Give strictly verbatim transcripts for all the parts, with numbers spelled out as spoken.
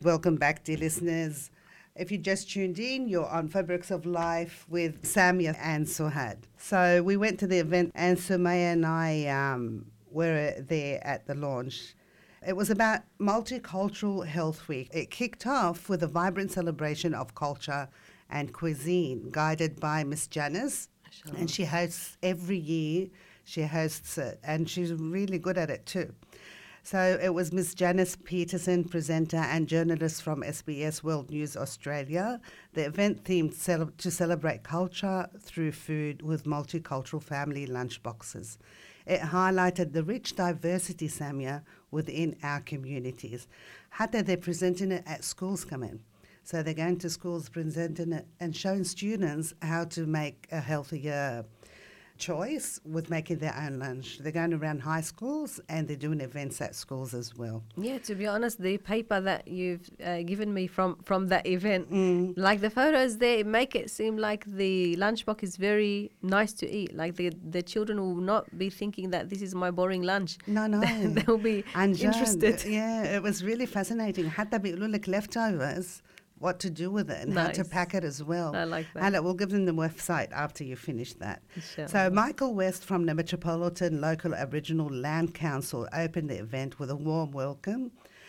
Welcome back, dear listeners. If you just tuned in, you're on Fabrics of Life with Samia and Suhad. So we went to the event and Sumaya and I um, were there at the launch. It was about Multicultural Health Week. It kicked off with a vibrant celebration of culture and cuisine, guided by Miss Janice. Sure. And she hosts every year. She hosts it, and she's really good at it too. So it was Miss Janice Peterson, presenter and journalist from S B S World News Australia. The event themed cele- to celebrate culture through food with multicultural family lunchboxes. It highlighted the rich diversity, Samia, within our communities. Hatta they're presenting it at schools come in. So they're going to schools, presenting it and showing students how to make a healthier choice with making their own lunch. They're going around high schools and they're doing events at schools as well. Yeah, to be honest, the paper that you've uh, given me from, from that event, Mm. like the photos, they make it seem like the lunchbox is very nice to eat. Like the, the children will not be thinking that this is my boring lunch. No, no. They'll be And Jan, interested. yeah, it was really fascinating. Hatta بيقولوا لك leftovers, what to do with it and how to Nice. pack it as well. I like that. And we'll give them the website after you finish that. Inshallah. So Michael West from the Metropolitan Local Aboriginal Land Council opened the event with a warm welcome.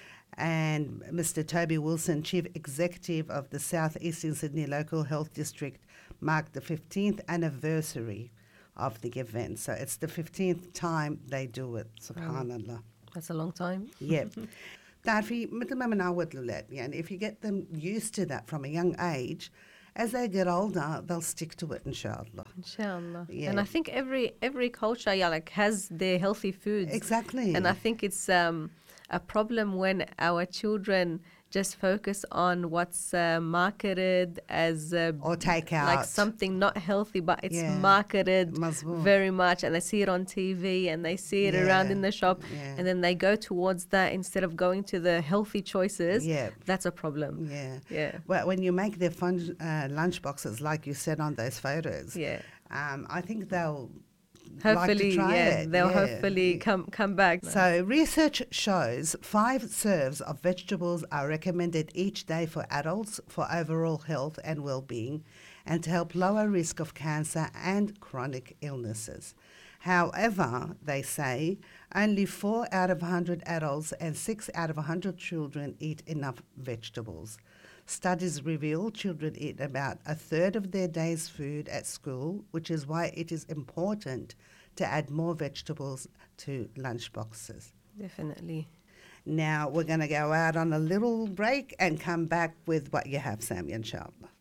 And Mister Toby Wilson, Chief Executive of the South Eastern Sydney Local Health District, marked the fifteenth anniversary of the event. So it's the fifteenth time they do it, subhanallah. That's a long time. Yeah. تعرفي مثل ما بنعود الأولاد يعني if you get them used to that from a young age, as they get older, they'll stick to it, inshallah. Inshallah. Yeah. And I think every every culture, yeah, like has their healthy foods. Exactly. And I think it's um, a problem when our children just focus on what's uh, marketed as uh, Or take like out. something not healthy, but it's Yeah. marketed Mazboot. very much, and they see it on T V and they see it around Yeah. in the shop, Yeah. and then they go towards that instead of going to the healthy choices. Yeah. That's a problem. Yeah. Yeah. Well, when you make their fun uh, lunch boxes, like you said on those photos, Yeah. um, I think they'll Hopefully, like to try yeah, it. they'll Yeah. hopefully come come back. So research shows five serves of vegetables are recommended each day for adults for overall health and well-being and to help lower risk of cancer and chronic illnesses. However, they say only four out of one hundred adults and six out of one hundred children eat enough vegetables. Studies reveal children eat about a third of their day's food at school, which is why it is important to add more vegetables to lunch boxes. Definitely. Now we're going to go out on a little break and come back with what you have, Sammy, inshallah.